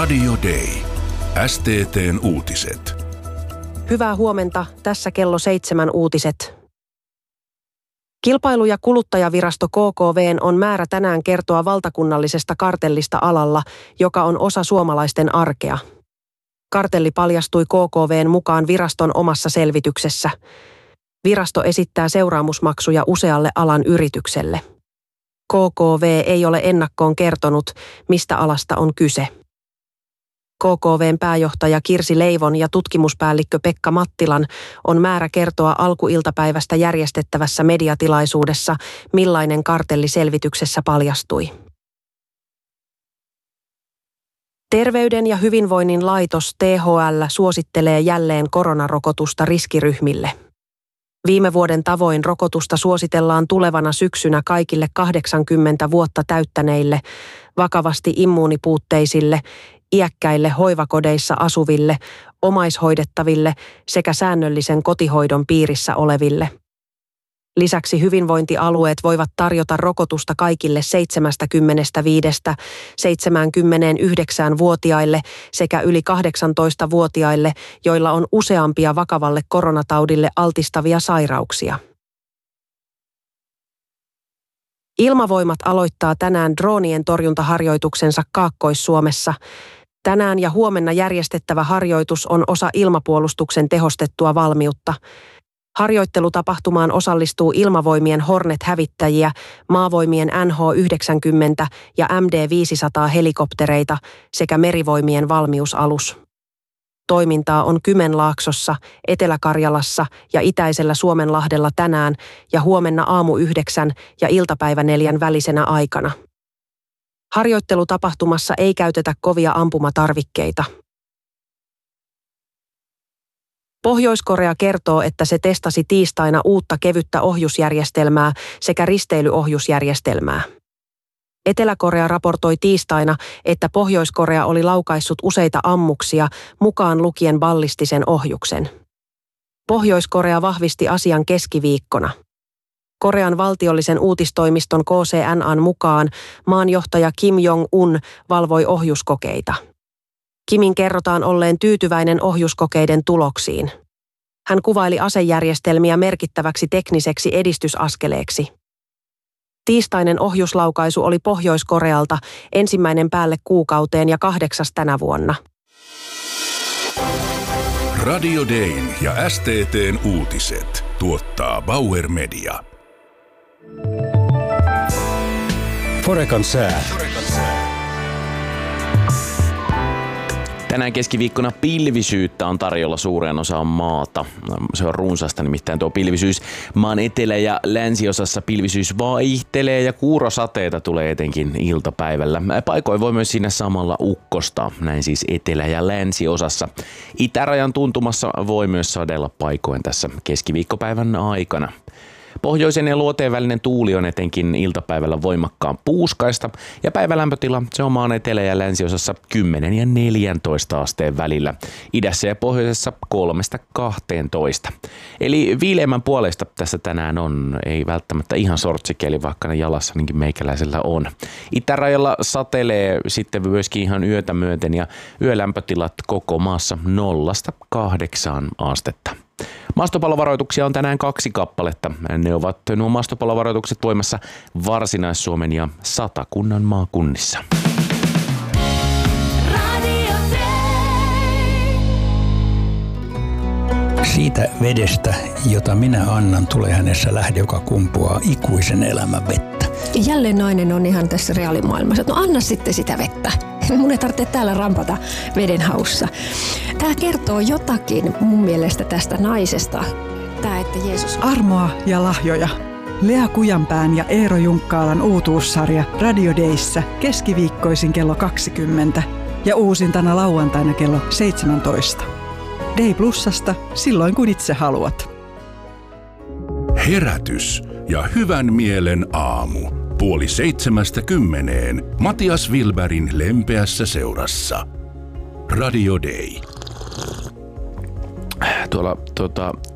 Radio Day. STT:n uutiset. Hyvää huomenta, tässä kello 7 uutiset. Kilpailu- ja kuluttajavirasto KKV:n on määrä tänään kertoa valtakunnallisesta kartellista alalla, joka on osa suomalaisten arkea. Kartelli paljastui KKV:n mukaan viraston omassa selvityksessä. Virasto esittää seuraamusmaksuja usealle alan yritykselle. KKV ei ole ennakkoon kertonut, mistä alasta on kyse. KKV:n pääjohtaja Kirsi Leivon ja tutkimuspäällikkö Pekka Mattilan on määrä kertoa alkuiltapäivästä järjestettävässä mediatilaisuudessa, millainen kartelli selvityksessä paljastui. Terveyden ja hyvinvoinnin laitos THL suosittelee jälleen koronarokotusta riskiryhmille. Viime vuoden tavoin rokotusta suositellaan tulevana syksynä kaikille 80 vuotta täyttäneille, vakavasti immuunipuutteisille, iäkkäille hoivakodeissa asuville, omaishoidettaville sekä säännöllisen kotihoidon piirissä oleville. Lisäksi hyvinvointialueet voivat tarjota rokotusta kaikille 75–79-vuotiaille sekä yli 18-vuotiaille, joilla on useampia vakavalle koronataudille altistavia sairauksia. Ilmavoimat aloittaa tänään droonien torjuntaharjoituksensa Kaakkois-Suomessa. Tänään ja huomenna järjestettävä harjoitus on osa ilmapuolustuksen tehostettua valmiutta. Harjoittelutapahtumaan osallistuu Ilmavoimien Hornet-hävittäjiä, Maavoimien NH-90 ja MD-500 helikoptereita sekä Merivoimien valmiusalus. Toimintaa on Kymenlaaksossa, Etelä-Karjalassa ja Itäisellä Suomenlahdella tänään ja huomenna aamu 9 ja iltapäivä 4 välisenä aikana. Harjoittelutapahtumassa ei käytetä kovia ampumatarvikkeita. Pohjois-Korea kertoo, että se testasi tiistaina uutta kevyttä ohjusjärjestelmää sekä risteilyohjusjärjestelmää. Etelä-Korea raportoi tiistaina, että Pohjois-Korea oli laukaissut useita ammuksia, mukaan lukien ballistisen ohjuksen. Pohjois-Korea vahvisti asian keskiviikkona. Korean valtiollisen uutistoimiston KCNA:n mukaan maanjohtaja Kim Jong-un valvoi ohjuskokeita. Kimin kerrotaan olleen tyytyväinen ohjuskokeiden tuloksiin. Hän kuvaili asejärjestelmiä merkittäväksi tekniseksi edistysaskeleeksi. Tiistainen ohjuslaukaisu oli Pohjois-Korealta ensimmäinen päälle kuukauteen ja 8. tänä vuonna. Radio Dayn ja STT:n uutiset tuottaa Bauer Media. Forekan sää. Tänään keskiviikkona pilvisyyttä on tarjolla suureen osaan maata. Se on runsasta nimittäin tuo pilvisyys. Maan etelä- ja länsiosassa pilvisyys vaihtelee ja kuurosateita tulee etenkin iltapäivällä. Paikoin voi myös siinä samalla ukkosta, näin siis etelä- ja länsiosassa. Itärajan tuntumassa voi myös sadella paikoin tässä keskiviikkopäivän aikana. Pohjoisen ja luoteen välinen tuuli on etenkin iltapäivällä voimakkaan puuskaista ja päivälämpötila se on maan etelä- ja länsiosassa 10 ja 14 asteen välillä. Idässä ja pohjoisessa 3–12. Eli viileämmän puolesta tässä tänään on, ei välttämättä ihan sortsikeli, vaikka ne jalassa ainakin meikäläisellä on. Itärajalla satelee sitten myöskin ihan yötä myöten ja yölämpötilat koko maassa 0–8 astetta. Maastopallovaroituksia on tänään 2 kappaletta. Ne ovat nuo maastopallovaroitukset voimassa Varsinais-Suomen ja Satakunnan maakunnissa. Siitä vedestä, jota minä annan, tulee hänessä lähde, joka kumpuaa ikuisen elämän vettä. Jälleen nainen on ihan tässä reaalimaailmassa, että no anna sitten sitä vettä. Mun ei tarvitse täällä rampata veden haussa. Tämä kertoo jotakin mun mielestä tästä naisesta. Tämä, että Jeesus... Armoa ja lahjoja. Lea Kujanpään ja Eero Junkkaalan uutuussarja Radio Dayssä keskiviikkoisin kello 20 ja uusintana lauantaina kello 17. Day Plusasta silloin kun itse haluat. Herätys ja hyvän mielen aamu. 6:30 Matias Wilbergin lempeässä seurassa. Radio Day. Tuolla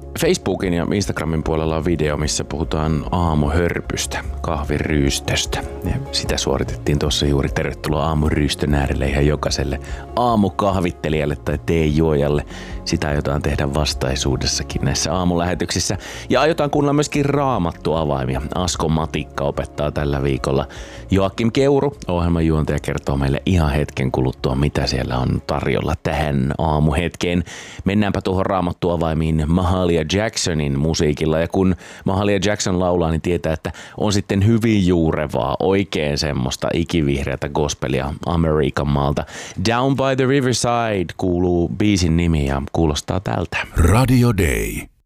Facebookin ja Instagramin puolella on video, missä puhutaan aamuhörpystä, kahviryystöstä. Ja sitä suoritettiin tuossa juuri. Tervetuloa aamuryystön äärelle ihan jokaiselle aamukahvittelijalle tai teejuojalle. Sitä aiotaan tehdä vastaisuudessakin näissä aamulähetyksissä. Ja aiotaan kuunnella myöskin Raamattu-avaimia. Asko Matikka opettaa tällä viikolla. Joakim Keuru, ohjelmanjuontaja, kertoo meille ihan hetken kuluttua, mitä siellä on tarjolla tähän aamuhetkeen. Mennäänpä tuohon Raamattu-avaimiin Mahalia Jacksonin musiikilla. Ja kun Mahalia Jackson laulaa, niin tietää, että on sitten hyvin juurevaa, oikein semmoista ikivihreätä gospelia Amerikan maalta. Down by the Riverside kuuluu biisin nimi ja kuulostaa tältä. Radio Day.